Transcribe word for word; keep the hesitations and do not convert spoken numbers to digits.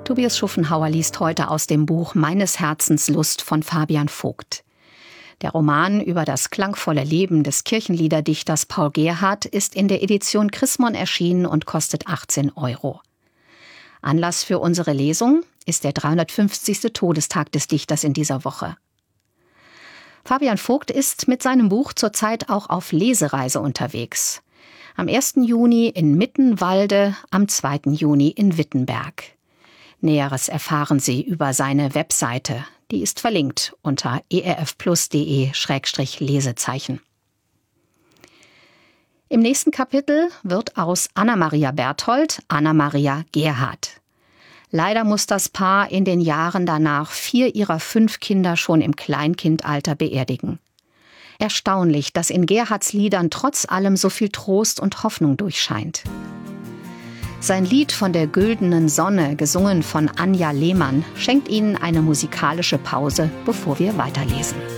Tobias Schuffenhauer liest heute aus dem Buch Meines Herzens Lust von Fabian Vogt. Der Roman über das klangvolle Leben des Kirchenliederdichters Paul Gerhardt ist in der Edition Chrismon erschienen und kostet achtzehn Euro. Anlass für unsere Lesung ist der dreihundertfünfzigste Todestag des Dichters in dieser Woche. Fabian Vogt ist mit seinem Buch zurzeit auch auf Lesereise unterwegs. Am ersten Juni in Mittenwalde, am zweiten Juni in Wittenberg. Näheres erfahren Sie über seine Webseite. Die ist verlinkt unter erfplus.de Schrägstrich Lesezeichen. Im nächsten Kapitel wird aus Anna-Maria Berthold Anna-Maria Gerhardt. Leider muss das Paar in den Jahren danach vier ihrer fünf Kinder schon im Kleinkindalter beerdigen. Erstaunlich, dass in Gerhardts Liedern trotz allem so viel Trost und Hoffnung durchscheint. Sein Lied von der güldenen Sonne, gesungen von Anja Lehmann, schenkt Ihnen eine musikalische Pause, bevor wir weiterlesen.